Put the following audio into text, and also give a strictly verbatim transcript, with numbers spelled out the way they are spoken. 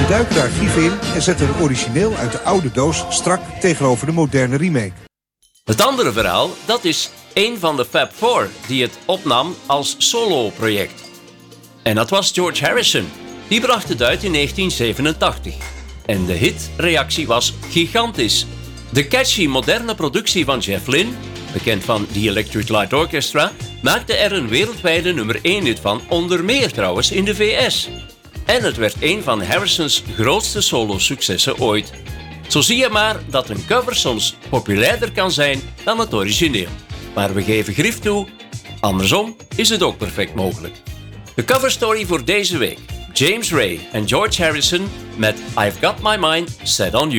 Ze duiken de archieven in en zetten een origineel uit de oude doos strak tegenover de moderne remake. Het andere verhaal, dat is een van de Fab Four die het opnam als solo-project. En dat was George Harrison. Die bracht het uit in negentien zevenentachtig. En de hitreactie was gigantisch. De catchy moderne productie van Jeff Lynne, bekend van The Electric Light Orchestra, maakte er een wereldwijde nummer één hit van, onder meer trouwens in de V S. En het werd een van Harrison's grootste solo-successen ooit. Zo zie je maar dat een cover soms populairder kan zijn dan het origineel. Maar we geven grif toe, andersom is het ook perfect mogelijk. De coverstory voor deze week: James Ray en George Harrison met I've Got My Mind Set on You.